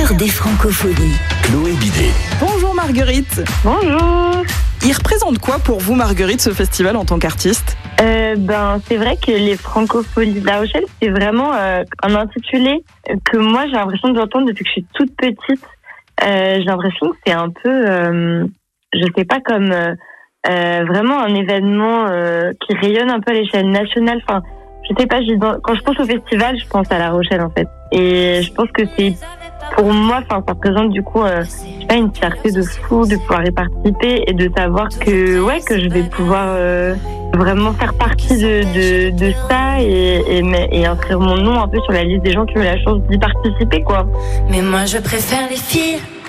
l'heure des francopholies. Chloé Bidet. Bonjour Marguerite. Bonjour. Il représente quoi pour vous Marguerite ce festival en tant qu'artiste ? C'est vrai que les Francopholies de La Rochelle, c'est vraiment un intitulé que moi j'ai l'impression d'entendre depuis que je suis toute petite. J'ai l'impression que c'est un peu, je sais pas, comme vraiment un événement qui rayonne un peu à l'échelle nationale. Enfin, je sais pas, quand je pense au festival, je pense à La Rochelle en fait. Et je pense que c'est pour moi, ça représente du coup, je sais pas, une fierté de fou de pouvoir y participer et de savoir que je vais pouvoir vraiment faire partie de ça et inscrire mon nom un peu sur la liste des gens qui ont eu la chance d'y participer, quoi. Mais moi je préfère les filles